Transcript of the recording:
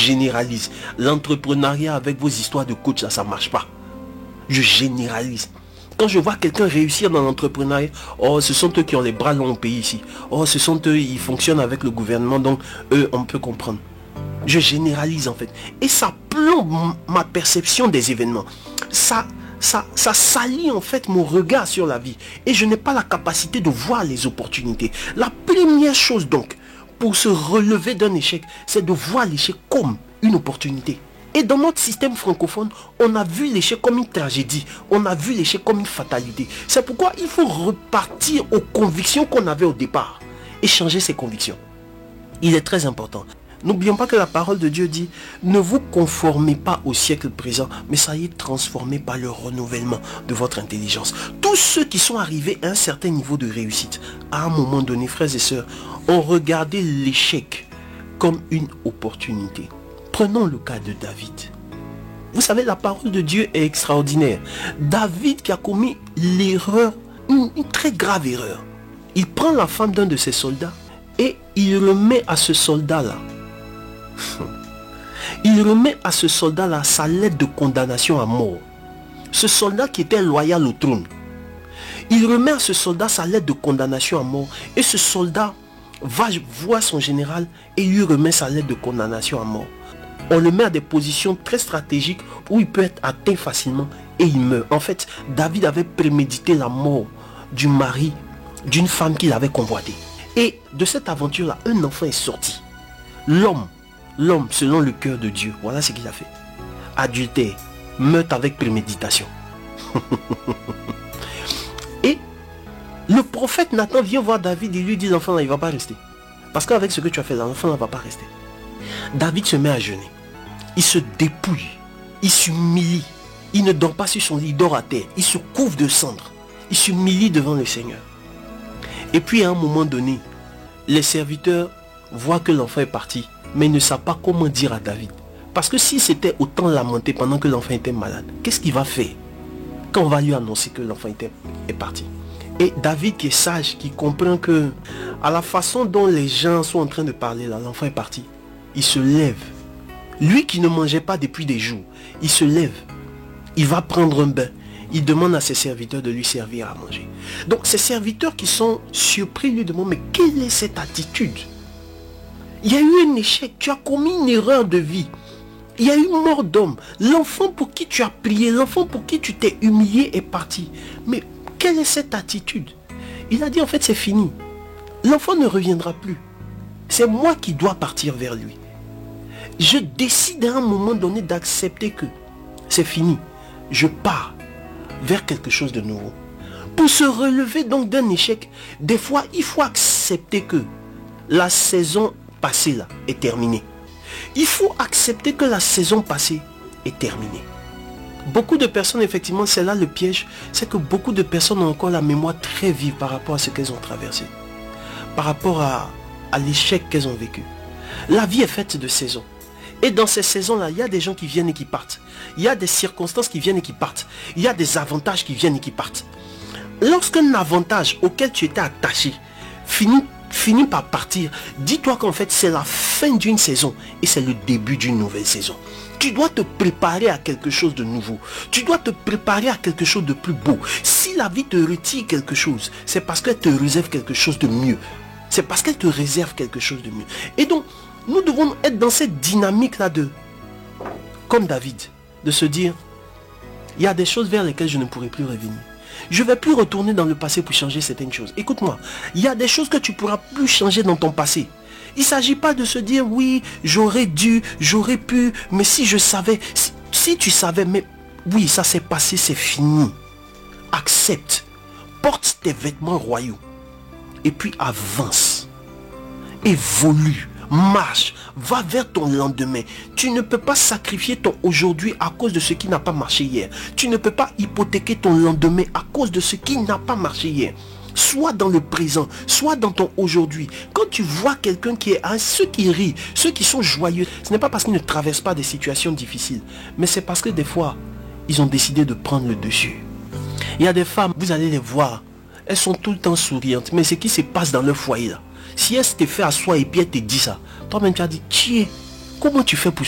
généralise. L'entrepreneuriat avec vos histoires de coach, là, ça ne marche pas. Je généralise. Quand je vois quelqu'un réussir dans l'entrepreneuriat, oh, ce sont eux qui ont les bras longs au pays ici. Oh, ce sont eux, ils fonctionnent avec le gouvernement, donc eux, on peut comprendre. Je généralise en fait. Et ça plombe ma perception des événements. Ça salit en fait mon regard sur la vie. Et je n'ai pas la capacité de voir les opportunités. La première chose donc, pour se relever d'un échec, c'est de voir l'échec comme une opportunité. Et dans notre système francophone, on a vu l'échec comme une tragédie. On a vu l'échec comme une fatalité. C'est pourquoi il faut repartir aux convictions qu'on avait au départ. Et changer ses convictions. Il est très important. N'oublions pas que la parole de Dieu dit, ne vous conformez pas au siècle présent, mais soyez transformés par le renouvellement de votre intelligence. Tous ceux qui sont arrivés à un certain niveau de réussite, à un moment donné, frères et sœurs, ont regardé l'échec comme une opportunité. Prenons le cas de David. Vous savez, la parole de Dieu est extraordinaire. David qui a commis l'erreur, une très grave erreur. Il prend la femme d'un de ses soldats et il remet à ce soldat-là sa lettre de condamnation à mort. Ce soldat qui était loyal au trône. Il remet à ce soldat sa lettre de condamnation à mort. Et ce soldat va voir son général et lui remet sa lettre de condamnation à mort. On le met à des positions très stratégiques où il peut être atteint facilement et il meurt. En fait, David avait prémédité la mort du mari d'une femme qu'il avait convoitée. Et de cette aventure-là, un enfant est sorti. L'homme selon le cœur de Dieu, voilà ce qu'il a fait. Adultère, meurtre avec préméditation. Et le prophète Nathan vient voir David et lui dit, l'enfant là, il ne va pas rester. Parce qu'avec ce que tu as fait, l'enfant là ne va pas rester. David se met à jeûner. Il se dépouille. Il s'humilie. Il ne dort pas sur son lit, il dort à terre. Il se couvre de cendres. Il s'humilie devant le Seigneur. Et puis à un moment donné, les serviteurs voient que l'enfant est parti, mais ils ne savent pas comment dire à David. Parce que si c'était autant lamenté pendant que l'enfant était malade, qu'est-ce qu'il va faire quand on va lui annoncer que l'enfant est parti? Et David qui est sage, qui comprend que à la façon dont les gens sont en train de parler là, l'enfant est parti. Il se lève. Lui qui ne mangeait pas depuis des jours, il se lève. Il va prendre un bain. Il demande à ses serviteurs de lui servir à manger. Donc ces serviteurs qui sont surpris lui demandent, mais quelle est cette attitude? Il y a eu un échec, tu as commis une erreur de vie. Il y a eu mort d'homme. L'enfant pour qui tu as prié, l'enfant pour qui tu t'es humilié est parti. Mais quelle est cette attitude? Il a dit en fait c'est fini. L'enfant ne reviendra plus. C'est moi qui dois partir vers lui. Je décide à un moment donné d'accepter que c'est fini. Je pars vers quelque chose de nouveau. Pour se relever donc d'un échec, des fois il faut accepter que la saison passée là est terminée. Il faut accepter que la saison passée est terminée. Beaucoup de personnes, effectivement, c'est là le piège, c'est que beaucoup de personnes ont encore la mémoire très vive par rapport à ce qu'elles ont traversé. Par rapport à l'échec qu'elles ont vécu. La vie est faite de saisons. Et dans ces saisons-là, il y a des gens qui viennent et qui partent. Il y a des circonstances qui viennent et qui partent. Il y a des avantages qui viennent et qui partent. Lorsqu'un avantage auquel tu étais attaché finit par partir, dis-toi qu'en fait c'est la fin d'une saison et c'est le début d'une nouvelle saison. Tu dois te préparer à quelque chose de nouveau. Tu dois te préparer à quelque chose de plus beau. Si la vie te retire quelque chose, c'est parce qu'elle te réserve quelque chose de mieux. C'est parce qu'elle te réserve quelque chose de mieux. Et donc, nous devons être dans cette dynamique-là comme David, de se dire, il y a des choses vers lesquelles je ne pourrai plus revenir. Je ne vais plus retourner dans le passé pour changer certaines choses. Écoute-moi, il y a des choses que tu ne pourras plus changer dans ton passé. Il ne s'agit pas de se dire, oui, j'aurais dû, j'aurais pu, mais si je savais, si tu savais, mais oui, ça s'est passé, c'est fini. Accepte, porte tes vêtements royaux, et puis avance, évolue. Marche, va vers ton lendemain. Tu ne peux pas sacrifier ton aujourd'hui à cause de ce qui n'a pas marché hier. Tu ne peux pas hypothéquer ton lendemain à cause de ce qui n'a pas marché hier. Sois dans le présent, sois dans ton aujourd'hui. Quand tu vois quelqu'un qui est ceux qui rient, ceux qui sont joyeux, ce n'est pas parce qu'ils ne traversent pas des situations difficiles, mais c'est parce que des fois, ils ont décidé de prendre le dessus. Il y a des femmes, vous allez les voir, elles sont tout le temps souriantes, mais ce qui se passe dans leur foyer là, si elle s'était fait asseoir et puis elle te dit ça, toi-même tu as dit, comment tu fais pour